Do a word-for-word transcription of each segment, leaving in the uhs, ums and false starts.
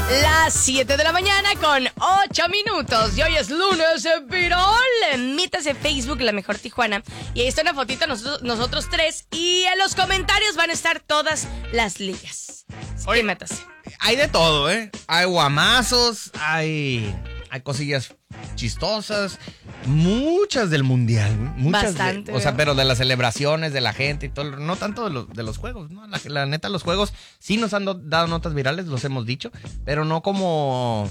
Las siete de la mañana con ocho minutos. Y hoy es lunes viral. Metas en Facebook La Mejor Tijuana. Y ahí está una fotito de nosotros, nosotros tres. Y en los comentarios van a estar todas las ligas. Así que métase. Hay de todo, ¿eh? Hay guamazos, hay, hay cosillas chistosas, muchas del mundial, muchas. Bastante. De, o sea, pero de las celebraciones, de la gente y todo, no tanto de los, de los juegos, ¿no? La, la neta, los juegos sí nos han do, dado notas virales, los hemos dicho, pero no como...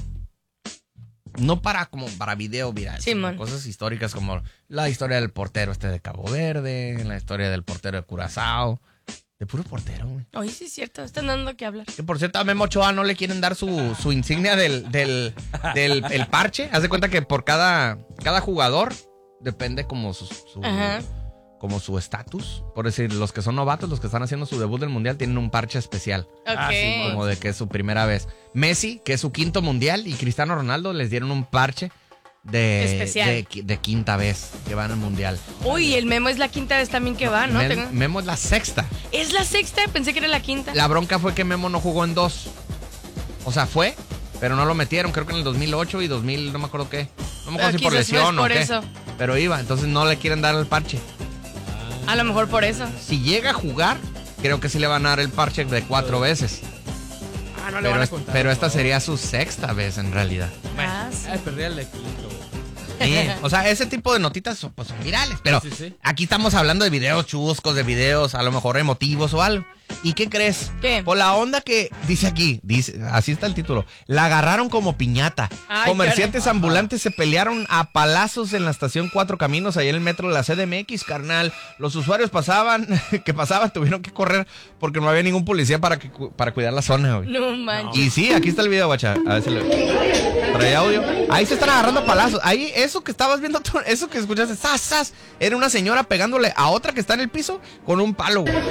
No para como para video viral, sí, cosas históricas como la historia del portero este de Cabo Verde, la historia del portero de Curazao. De puro portero, güey. Oye, sí es cierto, están dando que hablar. Que por cierto, a Memo Ochoa no le quieren dar su, su insignia del, del, del el parche. Haz de cuenta que por cada, cada jugador depende como su, su como su estatus. Por decir, los que son novatos, los que están haciendo su debut del mundial, tienen un parche especial. Ok. Así como de que es su primera vez. Messi, que es su quinto mundial, y Cristiano Ronaldo les dieron un parche de, especial. de, de quinta vez que van al mundial. Uy, el Memo es la quinta vez también que va, ¿no? Mem, Tengo... Memo es la sexta. ¿Es la sexta? Pensé que era la quinta. La bronca fue que Memo no jugó en dos. O sea, fue, pero no lo metieron. Creo que en el dos mil ocho y dos mil, no me acuerdo qué. No me acuerdo si por lesión no o por qué. Eso. Pero iba, entonces no le quieren dar el parche. A lo mejor por eso. Si llega a jugar, creo que sí le van a dar el parche de cuatro veces. Ah, no le pero, van a es, contar. pero esta sería su sexta vez en realidad. Bueno, ah, sí. Perdí el equilibrio. Sí, o sea, ese tipo de notitas son, pues, son virales. Pero sí, sí, sí. Aquí estamos hablando de videos chuscos, de videos a lo mejor emotivos o algo. ¿Y qué crees? ¿Qué? Por la onda que dice aquí, dice, así está el título. La agarraron como piñata. Ay, Comerciantes caramba. ambulantes se pelearon a palazos en la estación Cuatro Caminos, ahí en el metro de la C D M X, carnal. Los usuarios pasaban, que pasaban, tuvieron que correr porque no había ningún policía para, que, para cuidar la zona, güey. No manches. Y sí, aquí está el video, guacha. A ver si le... Trae audio. Ahí se están agarrando a palazos. Ahí, eso que estabas viendo tú, eso que escuchaste, ¡zas, zas! Era una señora pegándole a otra que está en el piso con un palo, güey.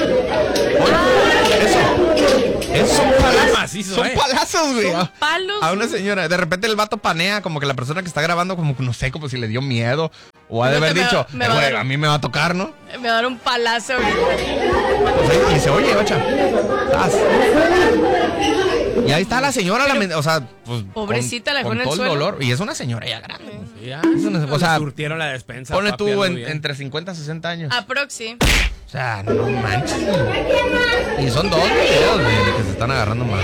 Oye, eso. Eso son palazos. Macizo, Son eh. palazos, güey. Son palos. A una señora. De repente el vato panea, como que la persona que está grabando, como que no sé, como si le dio miedo. O ha de Creo haber que me dicho, va- me eh, va a güey, dar- a mí me va a tocar, ¿no? Me va a dar un palazo ahorita. Pues ahí, y se oye, guacha. ¡Zas! Y ahí está la señora, la men- o sea, pues, Pobrecita, con, la dejó con en el todo el suelo. dolor. Y es una señora ya grande. Sí, ya. Es una- o sea, Le surtieron la despensa. Pone papi, tú algo en- bien. entre cincuenta y sesenta años. Aproxi. O sea, no manches. Y son dos videos, güey, de que se están agarrando más.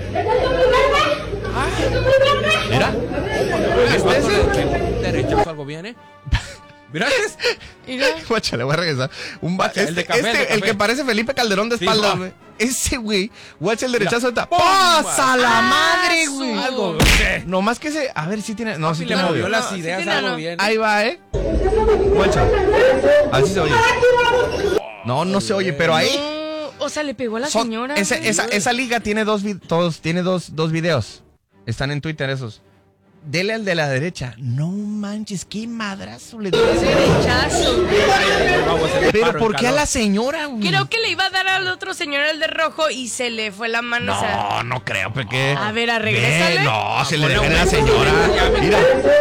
Mira. ¿Viste ese? Derechazo algo bien, ¿eh? Mira, es... Mira. Guacha, le voy a regresar. Un va- Guacha, el este, de café, este, el de el café. que parece Felipe Calderón de Sí, espalda, va. güey. Ese güey, guacha el derechazo ahorita. ¡Pum! ¡Pasa la Ah, madre, su- güey! Algo, no sé. No más que se. A ver si tiene. No, si Si te le movió. movió no, las sí ideas tiene, algo no. bien. Ahí va, ¿eh? Guacha. Así se oye. No, no se oye, pero ahí. No, o sea, le pegó a la son- señora. esa, güey. esa, esa liga tiene dos, vi- todos, tiene dos, dos videos. Están en Twitter esos. Dele al de la derecha. No manches, qué madrazo le dio a ese Derechazo. Vamos a hacer el Pero paro ¿por en qué a calor. la señora, güey? Creo que le iba a dar al otro señor el de rojo y se le fue la mano. No, O sea, no creo, porque. A ver, a regrésale. No, se le ponle dejen a la un- señora. Mira,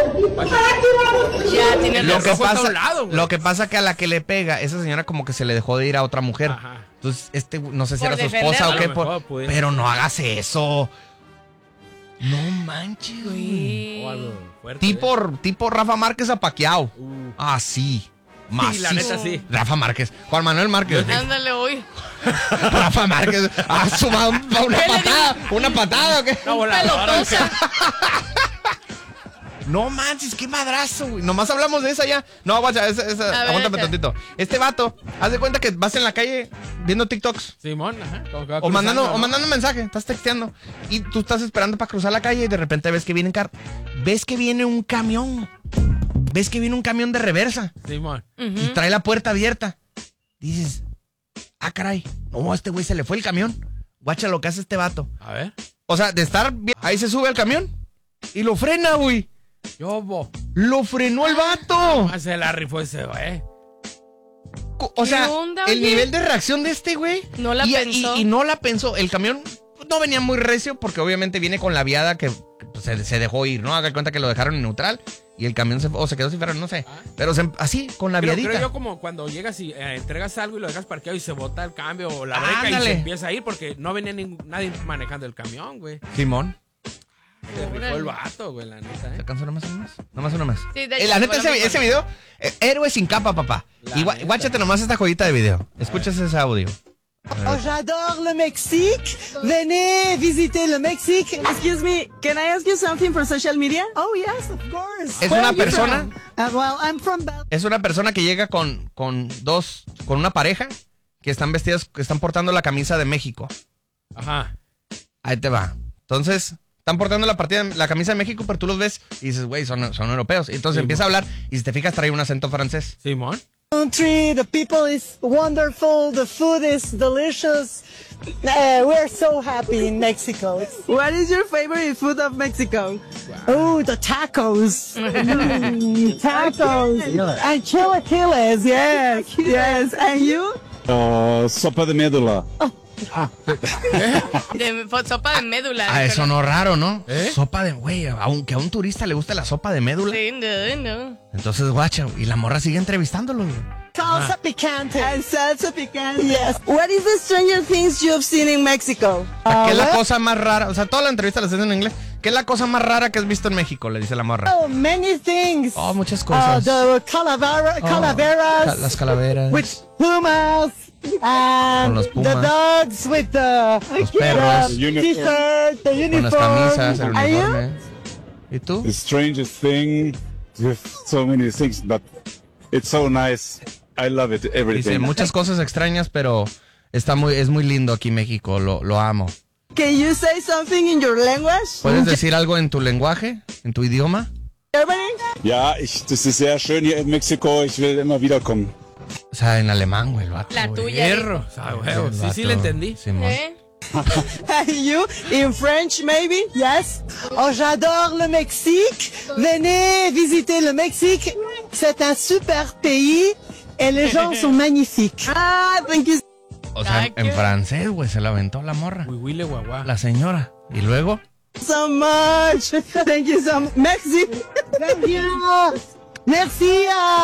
ya tiene lo razón. que rojo está a pasa, un lado, güey. lo que pasa que a la que le pega, esa señora como que se le dejó de ir a otra mujer. Ajá. Entonces, este, no sé si Por era su esposa o defenderla. qué, A lo por- mejor, pues. pero no hagas eso. No manches, güey. Güey. O algo fuerte, Tipo, tipo Rafa Márquez a Pacquiao. ¿eh? Uh. Ah, sí. Sí, la neta sí. Rafa Márquez. Juan Manuel Márquez. Ándale, hoy. Rafa Márquez. Ah, suma un- una ¿Qué le patada. ¿Una patada o qué? No, voladora. Pelotosa. No manches, qué madrazo, güey. Nomás hablamos de esa ya. No, guacha, esa, esa. A ver, Aguántame echa. tantito. Este vato, haz de cuenta que vas en la calle viendo TikToks. Simón, ajá. como que va O mandando, cruzando, o ¿no? mandando un mensaje, estás texteando. Y tú estás esperando para cruzar la calle y de repente ves que viene un car- ves que viene un camión. Ves que viene un camión de reversa. Simón. Y trae la puerta abierta. Dices, ah, caray. No, a este güey se le fue el camión. Guacha lo que hace este vato. A ver. O sea, de estar bien, ahí se sube al camión y lo frena, güey. Yo, bo. Lo frenó el vato. Ah, se la rifó ese, güey. Co- O ¿Qué sea, onda, el oye? nivel de reacción de este güey. No la y, pensó. Y, y no la pensó. El camión no venía muy recio porque obviamente viene con la viada que, que, pues, se, se dejó ir, ¿no? Haga cuenta que lo dejaron en neutral y el camión se, o se quedó sin freno, no sé. Pero se- así, con la Creo, viadita. creo yo como cuando llegas y eh, entregas algo y lo dejas parqueado y se bota el cambio o la breca y Ándale. se empieza a ir porque no venía ningún- nadie manejando el camión, güey. Simón. Se rifó el vato, güey, la neta, ¿Se ¿eh? alcanzó nomás una más? Nomás una más. Sí, de Eh, hecho, la neta, fue lo ese, mismo. ese video, eh, héroe sin capa, papá. La Y gua- neta. guáchate nomás esta joyita de video. Escuchas ese audio. Oh, j'adore le Mexique. Venez visiter le Mexique. Excuse me, can I ask you something for social media? Oh, yes, of course. Es Where una are you persona- from? Uh, well, I'm from Bel- Es una persona que llega con, con dos, con una pareja que están vestidas, que están portando la camisa de México. Ajá. Ahí te va. Entonces, están portando la, partida, la camisa de México, pero tú los ves y dices, güey, son, son europeos. Y entonces Sí, empieza a hablar y si te fijas trae un acento francés. Simón. country. The people is wonderful. The food is delicious. Uh, we're so happy in Mexico. What is your favorite food of Mexico? Oh, the tacos. Mm, tacos. And chilaquiles, yes. Yes. And you? Uh, sopa de médula. De fo- sopa de médula. Ah, eso no raro, ¿no? ¿Eh? Sopa de, güey, aunque a un turista le gusta la sopa de médula. Sí, no, no. Entonces, guacha, y la morra sigue entrevistándolo, güey. Salsa picante. And salsa picante. Yes. What is the stranger things you've seen in Mexico? ¿Qué es la what? cosa más rara? O sea, toda la entrevista la hacen en inglés. ¿Qué es la cosa más rara que has visto en México? Le dice la morra. Oh, many things. Oh, muchas Uh, cosas. the calavera, Oh, calaveras. ca- las calaveras. With pumas. And Con los the pumas. dogs with the, Los perros. the t-shirt, the uniform. Con las camisas, el Are you? uniforme. ¿Y tú? The strangest thing. You have so many things, but it's so nice. I love it, Dice everything. muchas cosas extrañas, pero está muy, es muy lindo aquí México, lo, lo amo. Can you say something in your language? ¿Puedes decir algo en tu lenguaje, en tu idioma? Germany? Ja, ich, das ist sehr schön hier in Mexiko. Ich will immer wiederkommen. O sea, en alemán, güey, el vato. La güey. tuya. Hierro. O sea, güey, El sí, sí vato. le entendí. Simón. ¿Eh? And you? In French, maybe? Yes? Oh, j'adore le Mexique. Venez visiter le Mexique. C'est un super pays et les gens sont magnifiques. Ah, thank you O sea, Ay, en qué- francés, güey, se la aventó la morra. Huihuile guagua. La señora. Y luego... so much. Thank you so much. Merci. Merci. Merci.